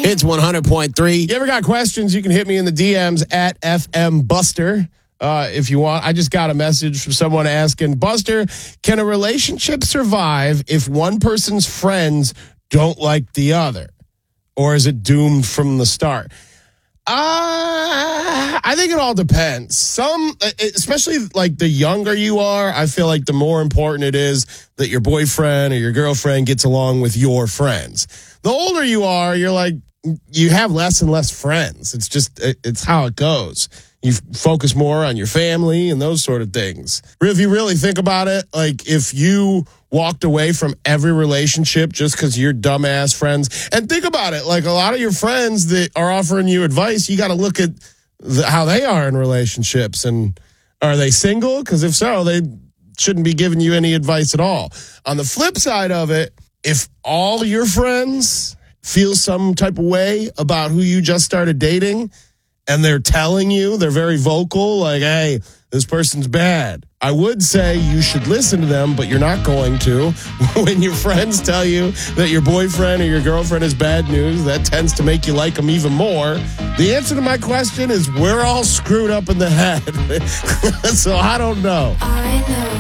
It's 100.3. You ever got questions, you can hit me in the DMs at FM Buster if you want. I just got a message from someone asking, Buster, can a relationship survive if one person's friends don't like the other? Or is it doomed from the start? I think it all depends. Some, especially like the younger you are, I feel like the more important it is that your boyfriend or your girlfriend gets along with your friends. The older you are, you're like, you have less and less friends. It's just, it's how it goes. You focus more on your family and those sort of things. If you really think about it, like if you walked away from every relationship just because you're dumbass friends, and think about it, like a lot of your friends that are offering you advice, you got to look at how they are in relationships. And are they single? Because if so, they shouldn't be giving you any advice at all. On the flip side of it, if all your friends feel some type of way about who you just started dating, and they're telling you, they're very vocal, like, hey, this person's bad, I would say you should listen to them, but you're not going to. When your friends tell you that your boyfriend or your girlfriend is bad news, that tends to make you like them even more. The answer to my question is we're all screwed up in the head. So I don't know. I know.